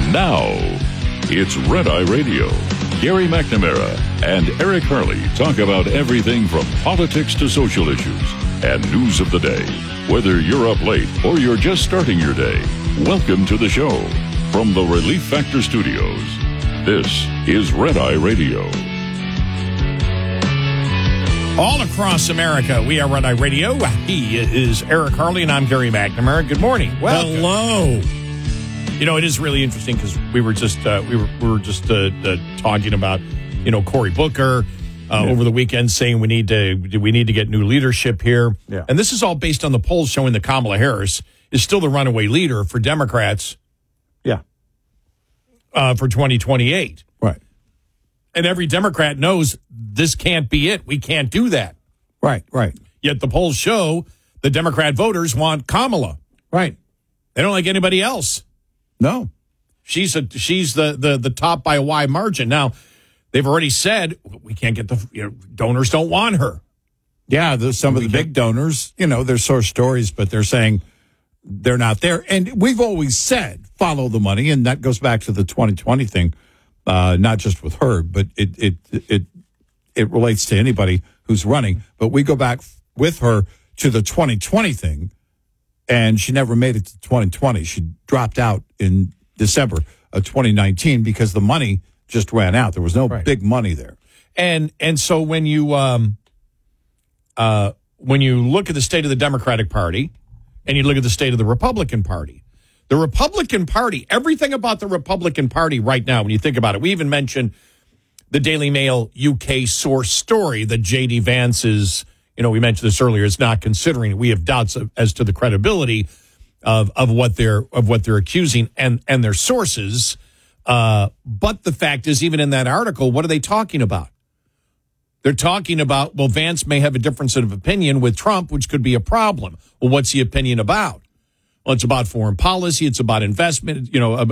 Now, it's Red Eye Radio. Gary McNamara and Eric Harley talk about everything from politics to social issues and news of the day. Whether you're up late or you're just starting your day, welcome to the show. From the Relief Factor Studios, this is Red Eye Radio. All across America, we are Red Eye Radio. He is Eric Harley, and I'm Gary McNamara. Good morning. Welcome. Hello. You know, it is really interesting because we were just talking about, Cory Booker over the weekend, saying we need to get new leadership here. Yeah. And this is all based on the polls showing that Kamala Harris is still the runaway leader for Democrats. Yeah. For 2028. Right. And every Democrat knows this can't be it. We can't do that. Right. Yet the polls show the Democrat voters want Kamala. Right. They don't like anybody else. No. She's the top by a wide margin. Now, they've already said we can't get donors don't want her. Yeah, some of the big donors, they're source stories, but they're saying they're not there. And we've always said follow the money, and that goes back to the 2020 thing, not just with her, but it relates to anybody who's running. But we go back with her to the 2020 thing, and she never made it to 2020. She dropped out in December of 2019 because the money just ran out. There was no big money there. And so when you look at the state of the Democratic Party and you look at the state of the Republican Party, everything about the Republican Party right now, when you think about it, we even mentioned the Daily Mail UK source story that J.D. Vance is, we mentioned this earlier, is not considering. We have doubts as to the credibility of what they're accusing and their sources. But the fact is, even in that article, what are they talking about? They're talking about, well, Vance may have a difference of opinion with Trump, which could be a problem. Well, what's the opinion about? Well, it's about foreign policy. It's about investment.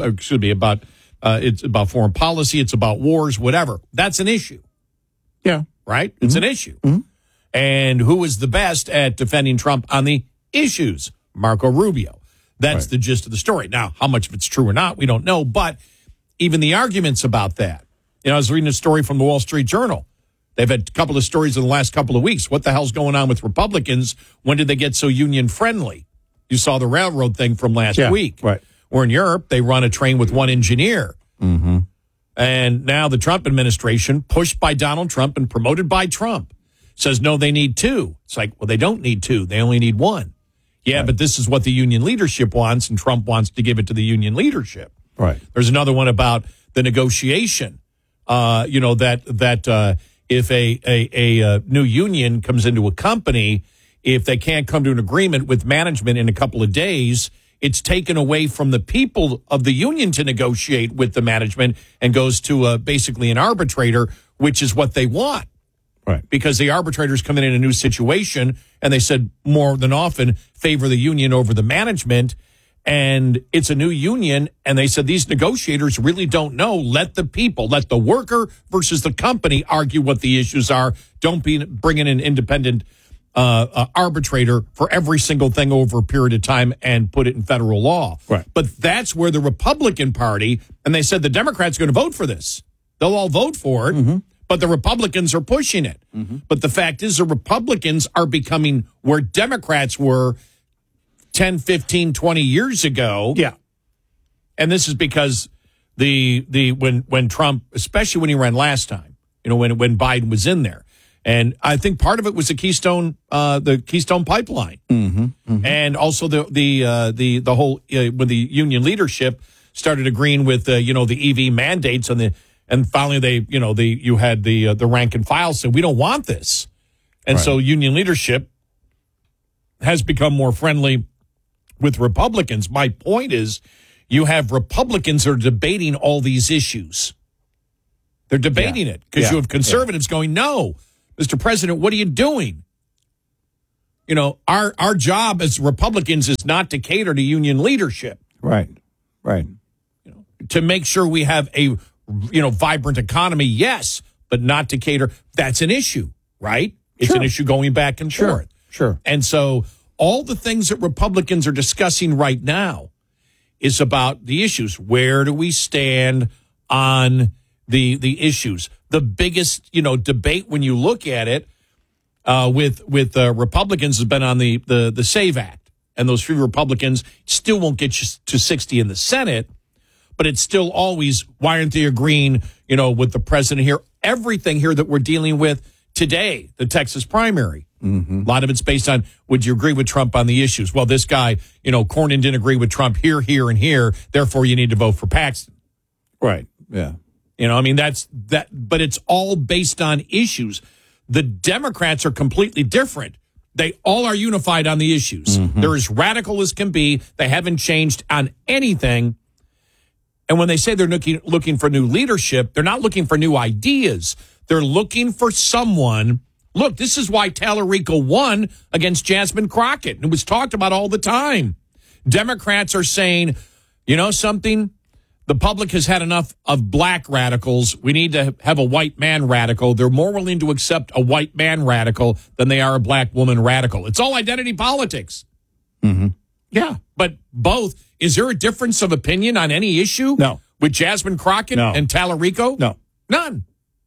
It's about foreign policy. It's about wars, whatever. That's an issue. Yeah. Right? It's an issue. Mm-hmm. And who is the best at defending Trump on the issues? Marco Rubio. That's the gist of the story. Now, how much of it's true or not, we don't know. But even the arguments about that. I was reading a story from the Wall Street Journal. They've had a couple of stories in the last couple of weeks. What the hell's going on with Republicans? When did they get so union friendly? You saw the railroad thing from last week. Right. Or in Europe, they run a train with one engineer. Mm-hmm. And now the Trump administration, pushed by Donald Trump and promoted by Trump, says, no, they need two. It's like, well, they don't need two. They only need one. Yeah, but this is what the union leadership wants, and Trump wants to give it to the union leadership. Right. There's another one about the negotiation. That if a new union comes into a company, if they can't come to an agreement with management in a couple of days, it's taken away from the people of the union to negotiate with the management and goes to basically an arbitrator, which is what they want. Right. Because the arbitrators come in a new situation, and they said more than often favor the union over the management, and it's a new union, and they said these negotiators really don't know. Let the worker versus the company argue what the issues are. Don't bring in an independent arbitrator for every single thing over a period of time and put it in federal law. Right. But that's where the Republican Party, and they said the Democrats are going to vote for this. They'll all vote for it. Mm-hmm. But the Republicans are pushing it. Mm-hmm. But the fact is the Republicans are becoming where Democrats were 10, 15, 20 years ago. Yeah. And this is because when Trump, especially when he ran last time, when Biden was in there. And I think part of it was the Keystone pipeline. Mm-hmm. Mm-hmm. And also the whole when the union leadership started agreeing with the EV mandates and finally you had the rank and file said we don't want this, and so union leadership has become more friendly with Republicans. My point is, you have Republicans that are debating all these issues. They're debating it because you have conservatives going, no, Mr. President, what are you doing? Our job as Republicans is not to cater to union leadership. Right. To make sure we have a vibrant economy, yes, but not to cater. That's an issue, right? It's an issue going back and forth. Sure. And so all the things that Republicans are discussing right now is about the issues. Where do we stand on the issues? The biggest, debate when you look at it with Republicans has been on the SAVE Act. And those 3 Republicans still won't get you to 60 in the Senate, but it's still always, why aren't they agreeing, with the president here? Everything here that we're dealing with today, the Texas primary. Mm-hmm. A lot of it's based on, would you agree with Trump on the issues? Well, this guy, Cornyn didn't agree with Trump here, here, and here. Therefore, you need to vote for Paxton. Right. Yeah. That's that. But it's all based on issues. The Democrats are completely different. They all are unified on the issues. Mm-hmm. They're as radical as can be. They haven't changed on anything. And when they say they're looking for new leadership, they're not looking for new ideas. They're looking for someone. Look, this is why Tallarico won against Jasmine Crockett. It was talked about all the time. Democrats are saying, something? The public has had enough of black radicals. We need to have a white man radical. They're more willing to accept a white man radical than they are a black woman radical. It's all identity politics. Mm-hmm. Yeah, but both. Is there a difference of opinion on any issue? No. With Jasmine Crockett and Tallarico? No. None.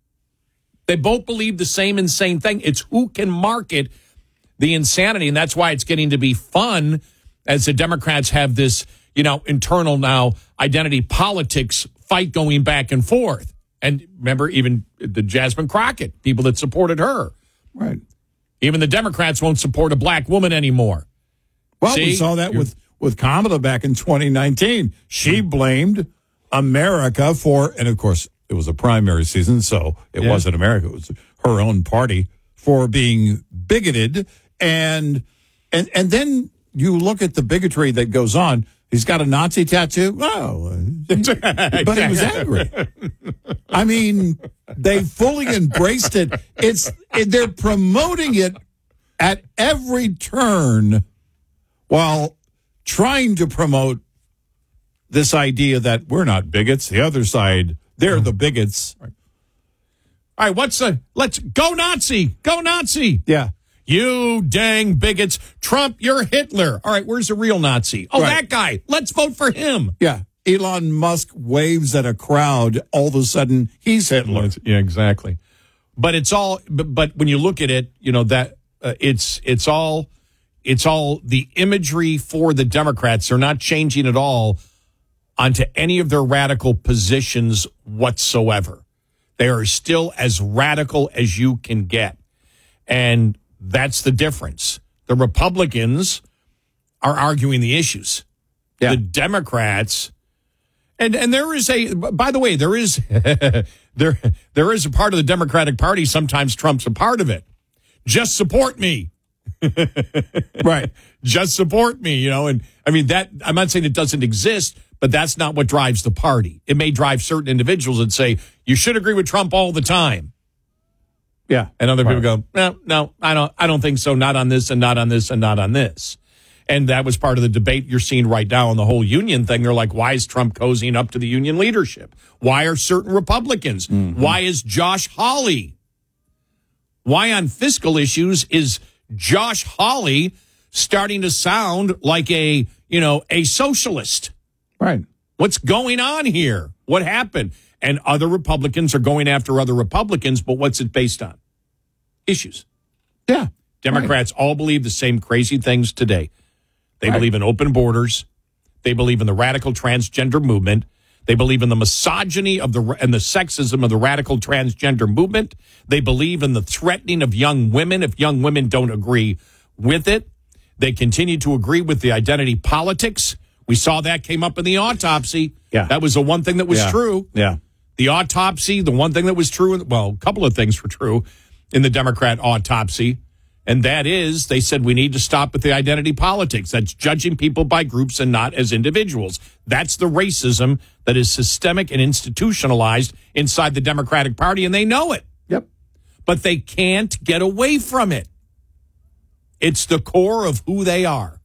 They both believe the same insane thing. It's who can market the insanity, and that's why it's getting to be fun as the Democrats have this, internal now identity politics fight going back and forth. And remember, even the Jasmine Crockett, people that supported her. Right. Even the Democrats won't support a black woman anymore. Well, we saw that with Kamala back in 2019. She blamed America for, and of course, it was a primary season, so it wasn't America. It was her own party for being bigoted. And then you look at the bigotry that goes on. He's got a Nazi tattoo. Oh, but he was angry. I mean, they fully embraced it. They're promoting it at every turn while trying to promote this idea that we're not bigots. The other side, they're the bigots. All right, let's go Nazi. Go Nazi. Yeah. You dang bigots. Trump, you're Hitler. All right, where's the real Nazi? Oh, right. That guy. Let's vote for him. Yeah. Elon Musk waves at a crowd. All of a sudden, he's Hitler. Yeah, exactly. But it's all, but when you look at it, that it's all the imagery for the Democrats. They're not changing at all onto any of their radical positions whatsoever. They are still as radical as you can get. And that's the difference. The Republicans are arguing the issues. Yeah. The Democrats, and there is by the way, there is there is a part of the Democratic Party, sometimes Trump's a part of it. Just support me. Right. Just support me, and I mean that I'm not saying it doesn't exist, but that's not what drives the party. It may drive certain individuals that say you should agree with Trump all the time. Yeah. And other people go, no, I don't think so. Not on this and not on this and not on this. And that was part of the debate you're seeing right now on the whole union thing. They're like, why is Trump cozying up to the union leadership? Why are certain Republicans? Mm-hmm. Why is Josh Hawley? Why on fiscal issues is Josh Hawley starting to sound like a socialist? Right. What's going on here? What happened? And other Republicans are going after other Republicans, but what's it based on? Issues. Yeah. Democrats all believe the same crazy things today. They believe in open borders. They believe in the radical transgender movement. They believe in the misogyny and the sexism of the radical transgender movement. They believe in the threatening of young women if young women don't agree with it. They continue to agree with the identity politics. We saw that came up in the autopsy. Yeah. That was the one thing that was true. Yeah. The autopsy, the one thing that was true, well, a couple of things were true in the Democrat autopsy, and that is they said we need to stop with the identity politics. That's judging people by groups and not as individuals. That's the racism that is systemic and institutionalized inside the Democratic Party, and they know it. Yep. But they can't get away from it. It's the core of who they are.